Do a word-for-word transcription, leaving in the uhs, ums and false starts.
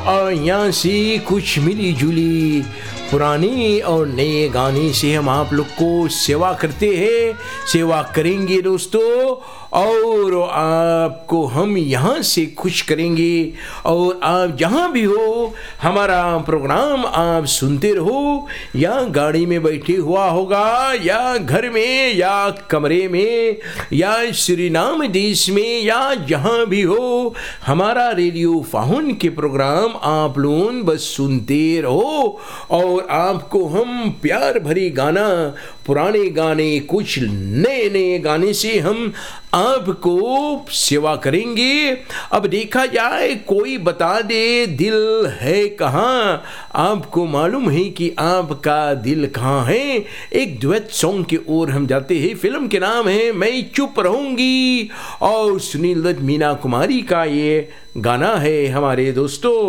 और यहाँ से कुछ मिली जुली पुराने और नए गाने से हम आप लोग को सेवा करते हैं, सेवा करेंगे दोस्तों, और आपको हम यहाँ से खुश करेंगे। और आप जहाँ भी हो हमारा प्रोग्राम आप सुनते रहो, या गाड़ी में बैठे हुआ होगा, या घर में, या कमरे में, या सूरीनाम देश में, या जहाँ भी हो हमारा रेडियो फाहुन के प्रोग्राम आप लोग बस सुनते रहो। और आपको हम प्यार भरी गाना, पुराने गाने, कुछ नए नए गाने से हम आपको सेवा करेंगे। अब देखा जाए, कोई बता दे दिल है कहाँ, आपको मालूम है कि आपका दिल कहाँ है। एक डुएट सॉन्ग की ओर हम जाते हैं। फिल्म के नाम है मैं चुप रहूंगी, और सुनील दत्त, मीना कुमारी का ये गाना है हमारे दोस्तों।